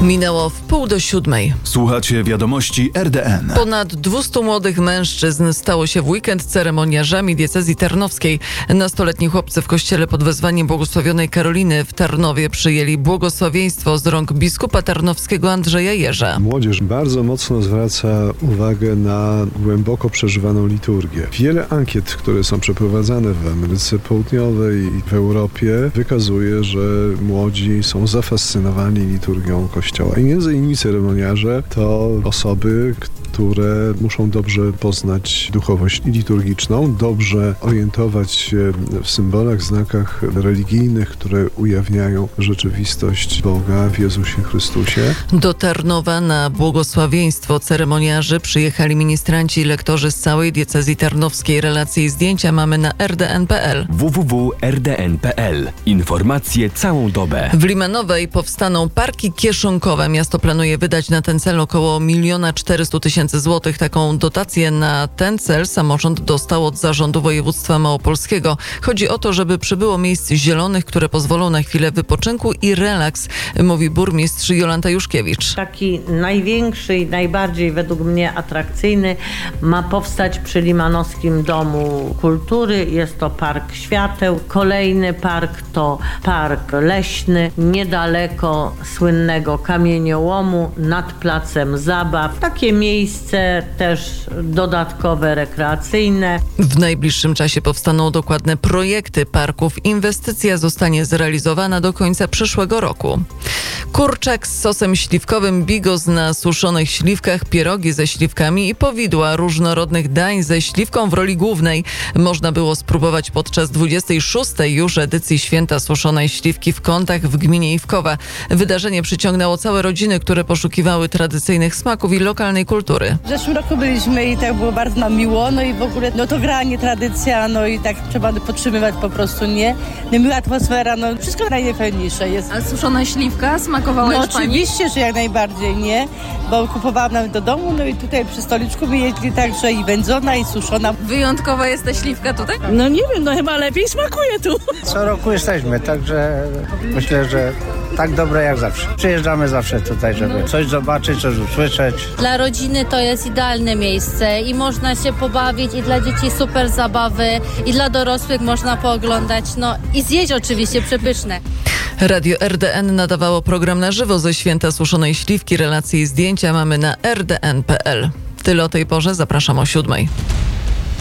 Minęło 6:30. Słuchacie wiadomości RDN. Ponad 200 młodych mężczyzn stało się w weekend ceremoniarzami diecezji tarnowskiej. Nastoletni chłopcy w kościele pod wezwaniem błogosławionej Karoliny w Tarnowie przyjęli błogosławieństwo z rąk biskupa tarnowskiego Andrzeja Jerza. Młodzież bardzo mocno zwraca uwagę na głęboko przeżywaną liturgię. Wiele ankiet, które są przeprowadzane w Ameryce Południowej i w Europie, wykazuje, że młodzi są zafascynowani liturgią Kościoła. I między innymi ceremoniarze to osoby, które muszą dobrze poznać duchowość liturgiczną, dobrze orientować się w symbolach, znakach religijnych, które ujawniają rzeczywistość Boga w Jezusie Chrystusie. Do Tarnowa na błogosławieństwo ceremoniarzy przyjechali ministranci i lektorzy z całej diecezji tarnowskiej. Relacje i zdjęcia mamy na rdn.pl. www.rdn.pl. Informacje całą dobę. W Limanowej powstaną parki kieszonkowe. Miasto planuje wydać na ten cel około 1 400 000 złotych. Taką dotację na ten cel samorząd dostał od Zarządu Województwa Małopolskiego. Chodzi o to, żeby przybyło miejsc zielonych, które pozwolą na chwilę wypoczynku i relaks, mówi burmistrz Jolanta Juszkiewicz. Taki największy i najbardziej według mnie atrakcyjny ma powstać przy Limanowskim Domu Kultury. Jest to Park Świateł. Kolejny park to Park Leśny, niedaleko słynnego kamieniołomu, nad placem zabaw. Takie miejsce też dodatkowe, rekreacyjne. W najbliższym czasie powstaną dokładne projekty parków. Inwestycja zostanie zrealizowana do końca przyszłego roku. Kurczak z sosem śliwkowym, bigos na suszonych śliwkach, pierogi ze śliwkami i powidła różnorodnych dań ze śliwką w roli głównej można było spróbować podczas 26. już edycji Święta Suszonej Śliwki w Kątach w gminie Iwkowa. Wydarzenie przyciągnęło całe rodziny, które poszukiwały tradycyjnych smaków i lokalnej kultury. W zeszłym roku byliśmy i tak było bardzo nam miło, no i w ogóle to granie, tradycja, no i tak trzeba podtrzymywać po prostu, nie? No miła atmosfera, no wszystko najfajniejsze jest. A suszona śliwka smakowała już pani? Oczywiście, że jak najbardziej, nie? Bo kupowałam nawet do domu, no i tutaj przy stoliczku my jedli także i wędzona, i suszona. Wyjątkowa jest ta śliwka tutaj? No nie wiem, no chyba lepiej smakuje tu. Co roku jesteśmy, także myślę, że tak dobre jak zawsze. Przyjeżdżamy zawsze tutaj, żeby coś zobaczyć, coś usłyszeć. Dla rodziny to jest idealne miejsce i można się pobawić, i dla dzieci super zabawy, i dla dorosłych można pooglądać, no i zjeść oczywiście przepyszne. Radio RDN nadawało program na żywo ze Święta Suszonej Śliwki. Relacje i zdjęcia mamy na rdn.pl. Tyle o tej porze, zapraszam o 7:00.